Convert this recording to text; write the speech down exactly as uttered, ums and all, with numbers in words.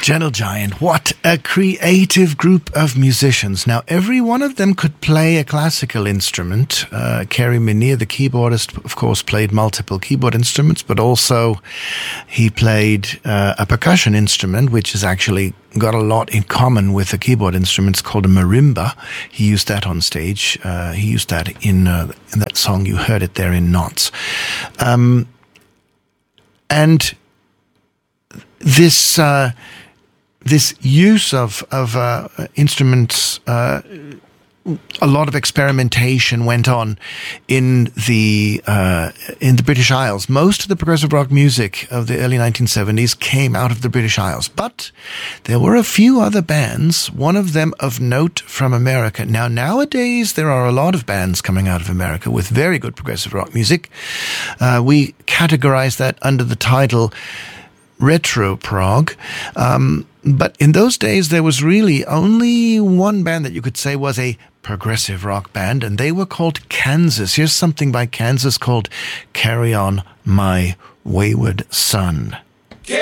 Gentle Giant, what a creative group of musicians. Now, every one of them could play a classical instrument. Uh, Kerry Minnear, the keyboardist, of course, played multiple keyboard instruments, but also he played uh, a percussion instrument, which has actually got a lot in common with the keyboard instrument. It's called a marimba. He used that on stage. Uh, he used that in, uh, in that song. You heard it there in Knots. Um, and this... Uh, This use of of uh, instruments, uh, a lot of experimentation went on in the uh, in the British Isles. Most of the progressive rock music of the early nineteen seventies came out of the British Isles, but there were a few other bands. One of them of note from America. Now, nowadays there are a lot of bands coming out of America with very good progressive rock music. Uh, we categorize that under the title retro prog. Um, but in those days, there was really only one band that you could say was a progressive rock band, and they were called Kansas. Here's something by Kansas called Carry On My Wayward Son.